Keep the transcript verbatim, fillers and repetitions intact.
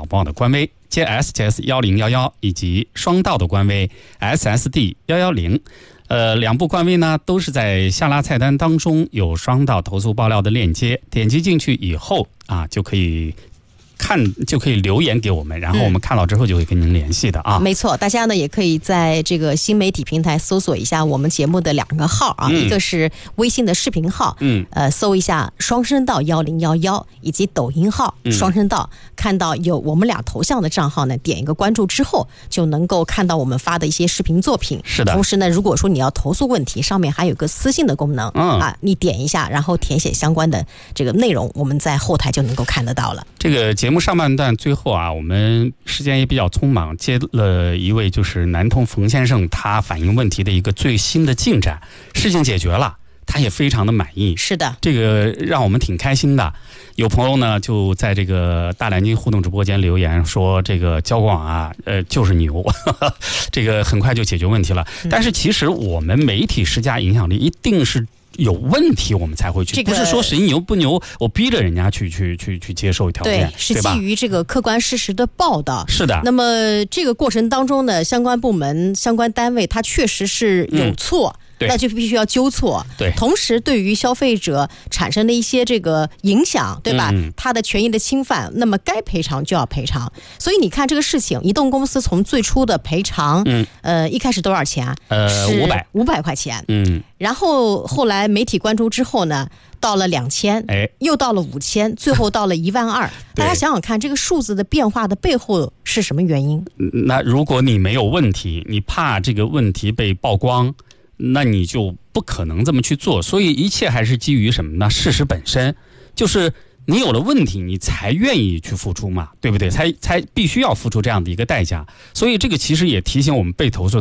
报的官微 J S J S 一零一一 以及双道的官微 S S D 一一零。呃，两部官微呢都是在下拉菜单当中有双道投诉爆料的链接，点击进去以后啊，就可以看就可以留言给我们，然后我们看到之后就会跟您联系的啊。 嗯、没错，大家呢也可以在这个新媒体平台搜索一下我们节目的两个号啊，嗯、一个是微信的视频号，嗯，呃，搜一下双声道一零一一，以及抖音号双声道，嗯、看到有我们俩头像的账号呢，点一个关注之后，就能够看到我们发的一些视频作品。 是的。 同时呢，如果说你要投诉问题，上面还有个私信的功能，嗯啊，你点一下，然后填写相关的这个内容，我们在后台就能够看得到了。 这个节目上半段最后啊，我们时间也比较匆忙，接了一位就是南通冯先生他反映问题的一个最新的进展，事情解决了，他也非常的满意。 是的， 这个让我们挺开心的。有朋友呢就在这个大南京互动直播间留言说，这个交广啊，呃，就是牛，呵呵，这个很快就解决问题了。嗯、但是其实我们媒体施加影响力，一定是有问题我们才会去，这个、不是说谁牛不牛，我逼着人家去去去去接受条件， 对，是基于这个客观事实的报道。 是的。 那么这个过程当中呢，相关部门、相关单位，它确实是有错。嗯，那就必须要纠错。 对， 同时对于消费者产生的一些这个影响，对吧？嗯、他的权益的侵犯，那么该赔偿就要赔偿。所以你看这个事情，移动公司从最初的赔偿，嗯，呃，一开始多少钱？ 呃，五百五百块钱。 嗯， 然后后来媒体关注之后呢，到了两千，哎，又到了五千，最后到了一万二。大家想想看，这个数字的变化的背后是什么原因？ 那如果你没有问题，你怕这个问题被曝光，那你就不可能这么去做。所以一切还是基于什么呢？事实本身就是你有了问题，你才愿意去付出嘛，对不对？才才必须要付出这样的一个代价。所以这个其实也提醒我们被投诉